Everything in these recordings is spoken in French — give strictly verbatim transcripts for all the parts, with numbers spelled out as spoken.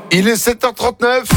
Il est sept heures trente-neuf.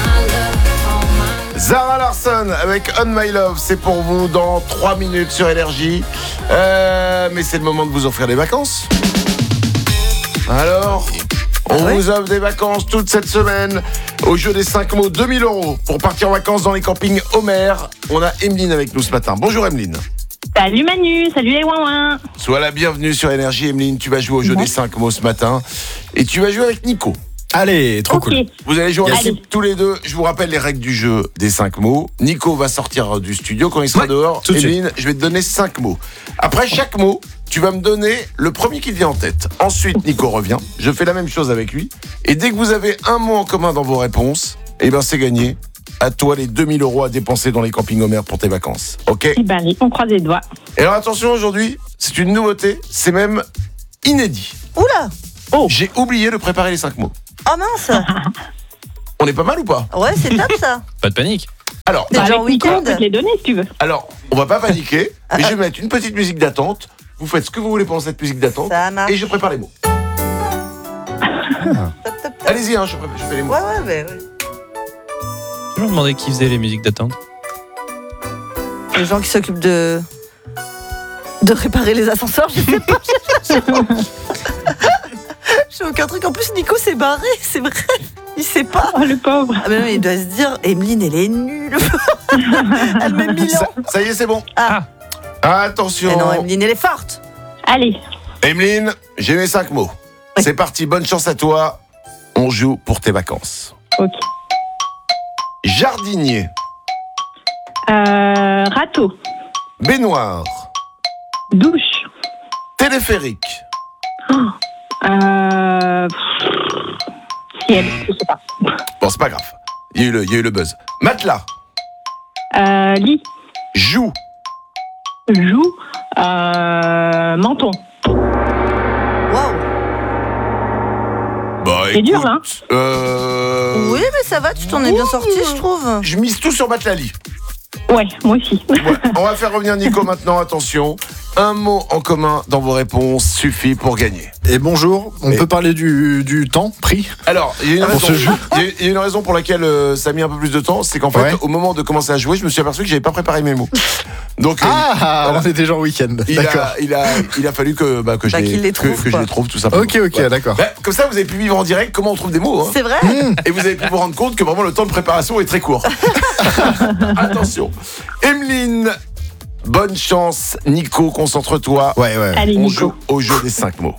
Zara Larsson avec On My Love, c'est pour vous dans trois minutes sur Énergie. Euh, mais c'est le moment de vous offrir des vacances. Alors, on ah ouais vous offre des vacances toute cette semaine. Au jeu des cinq mots, deux mille euros pour partir en vacances dans les campings Homer. On a Emeline avec nous ce matin. Bonjour Emeline. Salut Manu, salut les ouin-ouin. Sois la bienvenue sur Énergie Emeline. Tu vas jouer au jeu ouais. des cinq mots ce matin. Et tu vas jouer avec Nico. Allez, trop okay. cool. Vous allez jouer en équipe tous les deux. Je vous rappelle les règles du jeu des cinq mots. Nico va sortir du studio quand il sera ouais, dehors. Emeline, je vais te donner cinq mots. Après chaque mot, tu vas me donner le premier qui te vient en tête. Ensuite, Nico revient. Je fais la même chose avec lui. Et dès que vous avez un mot en commun dans vos réponses, eh ben c'est gagné. À toi les deux mille euros à dépenser dans les campings Homer pour tes vacances. Ok ? Eh ben allez, on croise les doigts. Et alors attention, aujourd'hui, c'est une nouveauté. C'est même inédit. Oula ! Oh. J'ai oublié de préparer les cinq mots. Oh mince. On est pas mal ou pas ? Ouais, c'est top ça. Pas de panique. Alors, bah, avec Nico, on peut te les donner si tu veux. Alors, on va pas paniquer, mais je vais mettre une petite musique d'attente. Vous faites ce que vous voulez pendant cette musique d'attente. Et je prépare les mots. Ah. Allez-y, hein, je, prépare, je fais les mots. Ouais, ouais, ouais. ouais. Je me demandais qui faisait les musiques d'attente. Les gens qui s'occupent de... de réparer les ascenseurs, je sais pas. J'ai aucun truc. En plus, Nico s'est barré, c'est vrai. Il sait pas. Oh, le pauvre. Ah, mais non, il doit se dire, Emeline, elle est nulle. Elle met mille ans. Ça, ça y est, c'est bon. Ah. Attention. Mais non, Emeline, elle est forte. Allez. Emeline, j'ai mes cinq mots. Oui. C'est parti, bonne chance à toi. On joue pour tes vacances. Ok. Jardinier. Euh, râteau. Baignoire. Douche. Téléphérique. Oh. Euh... Ciel, je sais pas. Bon, c'est pas grave. Il y a eu le, il y a eu le buzz. Matelas. Euh, lit. Joue. Joue. Euh, menton. Waouh. Bah, c'est écoute, dur, hein euh... Oui, mais ça va, tu t'en es bien sorti, je trouve. Je mise tout sur matelas lit. Ouais, moi aussi. Ouais, on va faire revenir Nico maintenant, attention. Un mot en commun dans vos réponses suffit pour gagner. Et bonjour, on Et... peut parler du, du temps pris ? Alors, il y, y a une raison pour laquelle euh, ça a mis un peu plus de temps, c'est qu'en fait, ouais. au moment de commencer à jouer, je me suis aperçu que j'avais pas préparé mes mots. Donc, ah, euh, on était genre week-end. Il a, il a, il a fallu que, bah, que, je, bah, les, les trouve, que, que je les trouve tout simplement. Ok, ok, ouais. d'accord. Bah, comme ça, vous avez pu vivre en direct comment on trouve des mots. Hein. C'est vrai. Mmh. Et vous avez pu vous rendre compte que vraiment le temps de préparation est très court. Attention, Emeline. Bonne chance, Nico, concentre-toi. Ouais, ouais. Allez, on Nico. joue au jeu des cinq mots.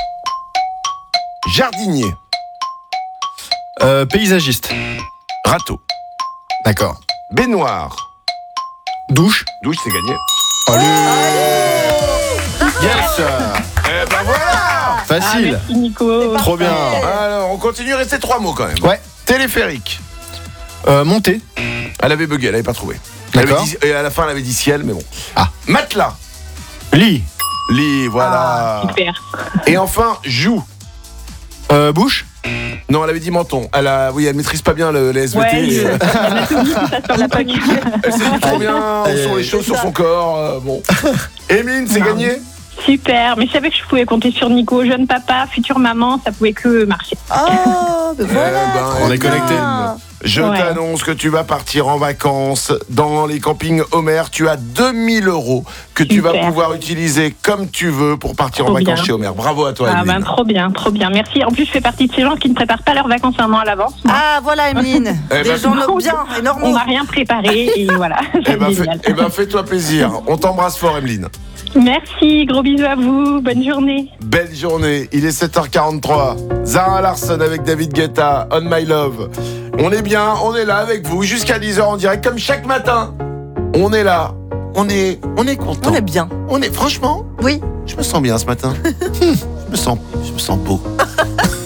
Jardinier. Euh, paysagiste. Râteau. D'accord. Baignoire. Douche. Douche, c'est gagné. Allez, Allez yes. Eh ben voilà. Facile. Ah, merci, Nico. Trop bien. Alors, on continue, restez trois mots quand même. Ouais. Téléphérique. Euh, monter. Elle avait bugué, elle avait pas trouvé. D'accord. Dit, et à la fin, elle avait dit ciel, mais bon. Ah. Matelas. Lit. Lit, voilà. Ah, super. Et enfin, joue. Euh, bouche. Non, elle avait dit menton. Elle a, oui, elle maîtrise pas bien le, les S V T. Ouais, et, euh, elle a tout mis, tout ça sur le papier. Elle sait trop bien où sont les choses sur son corps. Euh, bon. Emeline, c'est gagné. Super, mais je savais que je pouvais compter sur Nico, jeune papa, future maman, ça pouvait que marcher. Oh, ben voilà. Eh ben, on est connectés. Je ouais. t'annonce que tu vas partir en vacances dans les campings Homer. Tu as deux mille euros que tu Super. vas pouvoir utiliser comme tu veux pour partir trop en vacances bien. chez Homer. Bravo à toi, Ah Emeline. ben trop bien, trop bien, merci. En plus, je fais partie de ces gens qui ne préparent pas leurs vacances un an à l'avance. Moi. Ah, voilà, Emeline. Eh Des ben, gens no- bien et normaux. On n'a rien préparé et voilà. Eh ben, génial. fais, eh ben, fais-toi plaisir. On t'embrasse fort, Emeline. Merci, gros bisous à vous, bonne journée. Belle journée, il est sept heures quarante-trois. Zara Larsson avec David Guetta, On My Love. On est bien, on est là avec vous jusqu'à dix heures en direct comme chaque matin. On est là, on est, on est content. On est bien. On est, franchement, Oui. je me sens bien ce matin. je me sens, je me sens beau.